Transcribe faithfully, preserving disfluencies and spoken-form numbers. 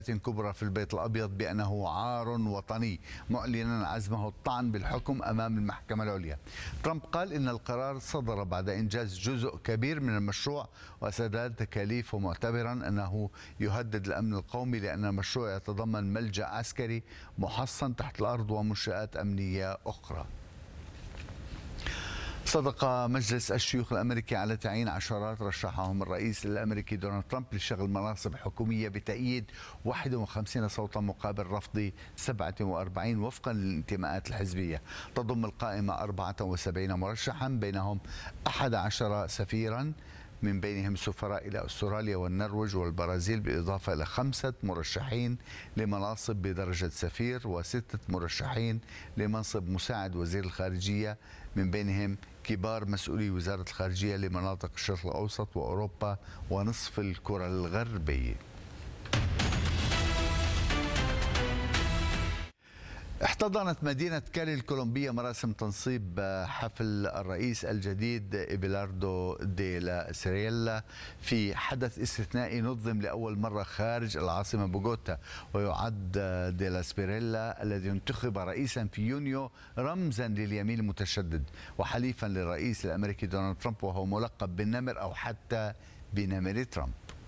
كبرى في البيت الأبيض بأنه عار وطني، معلنا عزمه الطعن بالحكم أمام المحكمة العليا. ترامب قال إن القرار صدر بعد إنجاز جزء كبير من المشروع وسداد تكاليفه، معتبرا أنه يهدد الأمن القومي لأن المشروع يتضمن ملجأ عسكري محصن تحت الأرض ومنشآت أمنية أخرى. صدق مجلس الشيوخ الأمريكي على تعيين عشرات رشحهم الرئيس الأمريكي دونالد ترامب لشغل مناصب حكومية بتأييد واحد وخمسين صوتا مقابل رفض سبعة وأربعين وفقا للانتماءات الحزبية. تضم القائمة أربعة وسبعين مرشحا، بينهم أحد عشر سفيرا، من بينهم سفراء إلى أستراليا والنرويج والبرازيل، بالإضافة إلى خمسة مرشحين لمناصب بدرجة سفير وستة مرشحين لمنصب مساعد وزير الخارجية، من بينهم كبار مسؤولي وزارة الخارجية لمناطق الشرق الأوسط وأوروبا ونصف الكرة الغربية. احتضنت مدينة كالي الكولومبية مراسم تنصيب حفل الرئيس الجديد إبيلاردو دي لا سيريلا في حدث استثنائي نظم لأول مرة خارج العاصمة بوغوتا. ويعد دي لا سيريلا الذي انتخب رئيسا في يونيو رمزا لليمين المتشدد وحليفا للرئيس الأمريكي دونالد ترامب، وهو ملقب بالنمر أو حتى بنمر ترامب.